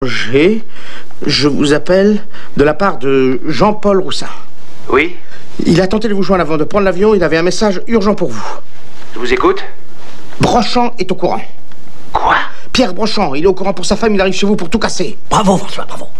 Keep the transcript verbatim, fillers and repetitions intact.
J'ai, je vous appelle de la part de Jean-Paul Roussin. Oui? Il a tenté de vous joindre avant de prendre l'avion. Il avait un message urgent pour vous. Je vous écoute. Brochant est au courant. Quoi? Pierre Brochant, il est au courant pour sa femme. Il arrive chez vous pour tout casser. Bravo, François, bravo.